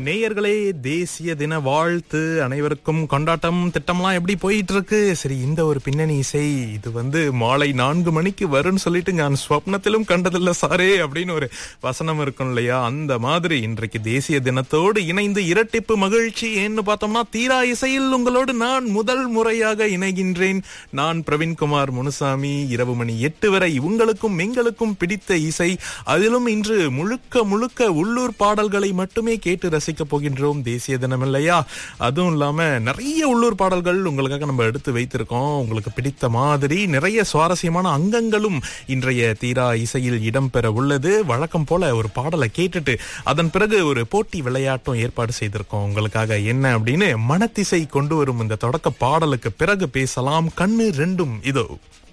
நேயர்களே, தேசிய தின வாழ்த்து. அனைவருக்கும் கொண்டாட்டம் திட்டம்லாம் எப்படி போயிட்டு இருக்கு? சரி, இந்த ஒரு பின்னணி இசை இது மாலை 4 மணிக்கு வரும்னு சொல்லிட்டு நான் ஸ்வப்னத்திலும் கண்டதில்ல சாரே அப்படின்னு ஒரு வசனம் இருக்கும் இல்லையா? அந்த மாதிரி இன்றைக்கு தேசிய தினத்தோடு இணைந்து இரட்டிப்பு மகிழ்ச்சி. ஏன்னு பார்த்தோம்னா, தீரா இசையில் உங்களோடு நான் முதல் முறையாக இணைகின்றேன். நான் பிரவீன்குமார் முனுசாமி. இரவு மணி 8 வரை உங்களுக்கும் எங்களுக்கும் பிடித்த இசை, அதிலும் இன்று முழுக்க முழுக்க உள்ளூர் பாடல்களை மட்டுமே கேட்டு ரசிக்க போகின்றோம். தேசிய தினம் இல்லையா? அதுவும் இல்லாம நிறைய உள்ளூர் பாடல்கள் உங்களுக்காக நம்ம எடுத்து வைத்திருக்கோம். உங்களுக்கு பிடித்த மாதிரி நிறைய சுவாரஸ்யமான அங்கங்களும் இன்றைய தீரா இசையில் இடம்பெற உள்ளது. வழக்கம் போல ஒரு பாடலை கேட்டுட்டு அதன் பிறகு ஒரு போட்டி விளையாட்டும் ஏற்பாடு செய்திருக்கோம் உங்களுக்காக. என்ன அப்படின்னு மனத்திசை கொண்டு வரும் இந்த தொடக்க பாடலுக்கு பிறகு பேசலாம். கண்ணு ரெண்டும் இதோ.